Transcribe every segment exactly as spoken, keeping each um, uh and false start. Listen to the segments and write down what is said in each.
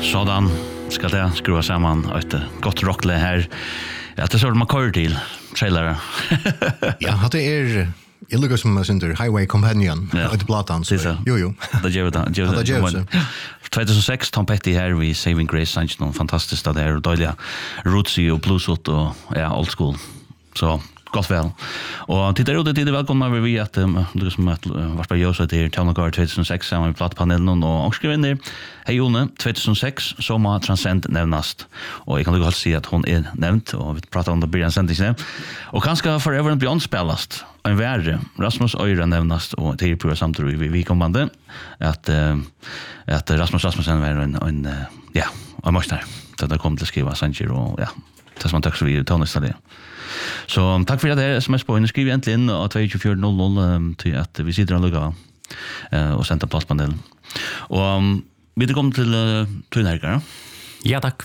Sådan skal det skruva samman ett gott rockle här. Ja, det så man kör till trailer. Ja, det är jag lukkar som under Highway Companion ut platan så. Jo jo. Det gör det. Det gör det. tjugohundrasex Tom Petty här vi Saving Grace Sanchez någon fantastiskt där och dåliga rootsy och bluesot och ja old school. Så gott väl. Och tittar ut det är välkomna vi att du som att vart på Josef till Towngar tjugohundrasex samma plattpanelen och skriver ner. Hej Jone, tjugohundrasex Soma Transcend nämnast. Och jag kan ju säga att hon är nämnt och vi pratar om det början sändningen. Och kanske Forever and Beyond spelast. En värre Rasmus Øyre nämnast och till på samtidigt vi vi kommande att att Rasmus Rasmussen var en en ja, en mästare. Så det kom till skriva Sanchez och ja. Det som man tack så vi tar nästa det. Så tack för det här sms på en skriv egentligen att två fyra noll noll till att vi sitter och lugga eh och sända plastpanelen. Och vi kommer till Tunnhergar. Ja tack.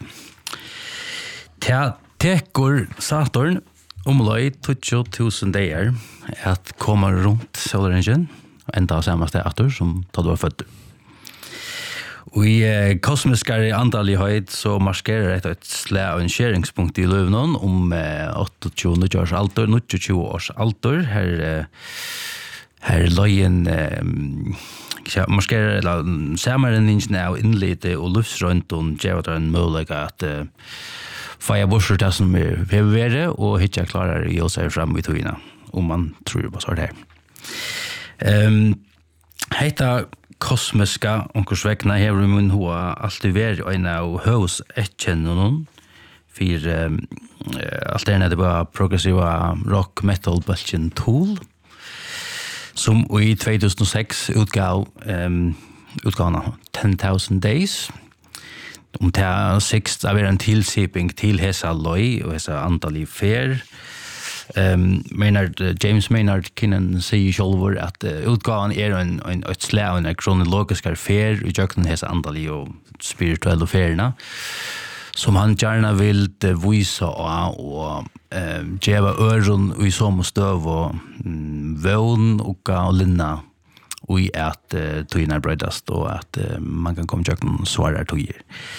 Ta tekor Saturn omlai tjugo tusen dagar att komma runt solringen ända av samma stad som tar då född. Och i kosmiska andalighet så maskerar det ett slä och en skäringspunkt i Lövnon om åttio års alder, nittio års alder. Här här löjen ja, maskerar eller samaren inte och inlite och luftsrunt och ger det en möjlighet att fire busher det som vi behöver och hitta klarar ju sig fram vid tugina om man tror på så där. Ehm heter kosmiska onkursvekna hever mun hoa alltid ver en av hos etkennon för um, alternativ progressiva rock metal bulletin tool som i tjugohundrasex utgav um, utgavna ten thousand days om det sex av en tillsiping till hesa loj och hesa antal i fer. Um, Maynard, James Maynard Kinnan säger själv att uh, utgåvan är en, en, ett slag en kronologisk affär i jöknen hesa andali och spirituella affärerna som han gärna vill uh, visa och uh, geva öron i som stöv och um, vån och linna och i att uh, tygna brödast och att uh, man kan komma jöknen svarar tyger.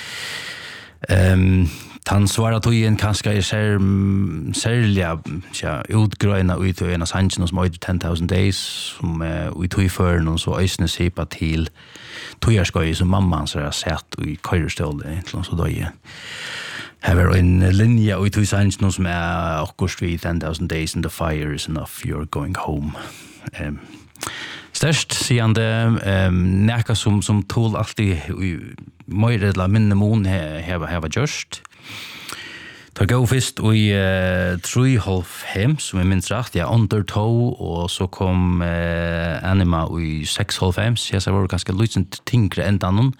Um, Han svarar tojen kanske är ser särliga ja utgröna ut och en sanchen som är ten thousand days som vi tog för någon så ösne sepa till tojarskoj som mamman så har sett i kyrstol egentligen så då är här är en linje ut i sanchen som är också vid ten thousand days in the fire is enough you're going home. Um, Störst siande um, näka som som tål alltid mer eller mindre mån här här var just. Ta gå först i uh, tre halv hem som är minst rätt ja Undertow och så kom uh, Anima i sex halv hem så jag var ganska lite tinkre än annan.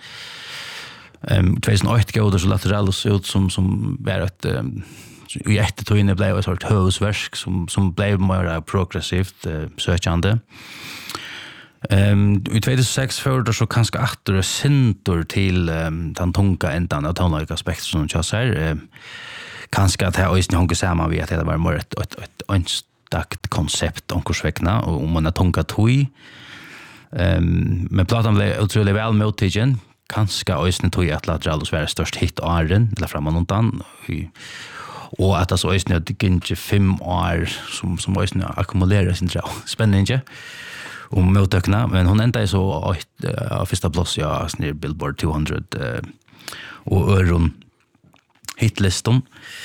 Ehm tjugohundraåtta går det så lateralt ut som som var ett um, i ett tog inne blev ett sort husverk som som blev mer progressivt uh, sökande. Ehm i tjugohundrasex för det så kanske åter syntor till um, den tunga ändan av tonlike aspekt som jag säger. Um, kanske att här ösn hon samma vi att det var mer ett ett ett önstakt koncept om kursvekna och om man har tunga toj. Ehm men platan blev otroligt väl mottagen. Kanske ösn toj att låta alls vara störst hit åren eller framan undan. Och att alltså ösn det inte fem år som som ösn ackumulerar sin trå. Spännande. Om mottagna men hon ända är så av första plats ja snir Billboard two hundred uh, och öron hitlistan.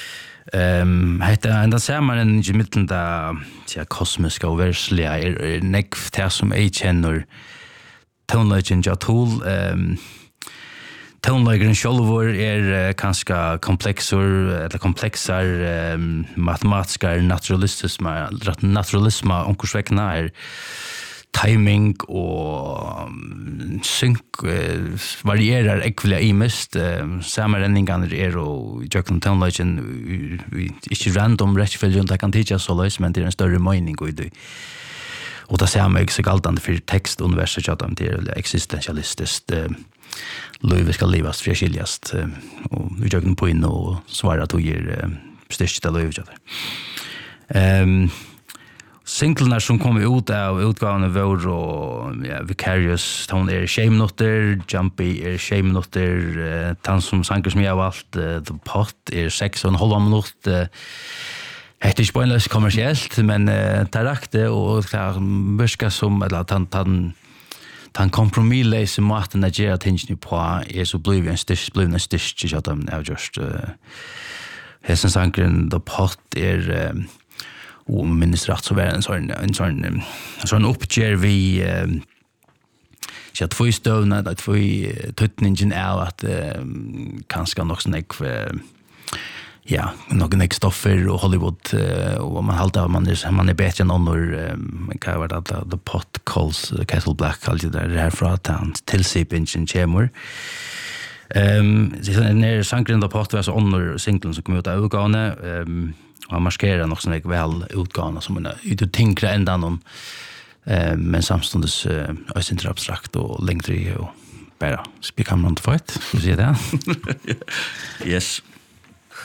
Ehm heter ända samman i mitten där ja kosmiska och världsliga är neck det som är känner tonlegend jag tool ehm tonlegend självor är ganska komplexer eller komplexar um, matematiska naturalistiska naturalisma om kursvekna är timing och um, synk uh, varierar ekvilla i mest uh, samma räddningar är och Jackson Town Legend inte random rättföljd runt kan teacha så lös men det är en större mening och det och det ser mig så galtande för text universum att det är existentialistiskt uh, Louis ska levas för skiljast uh, och vi jag kan på in och svara att ge uh, största Louis. Ehm singlarna som kommer ut av utgåvan var och ja, Vicarious, hon är Shame Notter, Jumpy är Shame Notter, uh, han som sanger som jag har valt, uh, The Pot är sex och en halv minut. Uh, det är inte bönlöst kommersiellt, men uh, det räckte och det börskar som, eller att han, han, han kompromisslösa maten att göra tingene på är så blivit en styrst, blivit en styrst, så att de är just uh, hessen sangren The Pot är uh, och minns rätt så var en sån en sån en sån uppger vi eh så att två stövna att två tutningen är att kanske nog snäck ja någon next stoffer och Hollywood och man håller av man är man är bättre än andra men kan vara att The Pot calls Kettle Black alltså där det här från att till sipingen chamber ehm så när sankren The Pot var så andra singeln som kom ut av utgåvan ehm och maskerar nog såna väl utgåvna som en ut tänkra ända någon eh men samstundes eh är inte abstrakt och längre och bara speak on the fight så ser det yes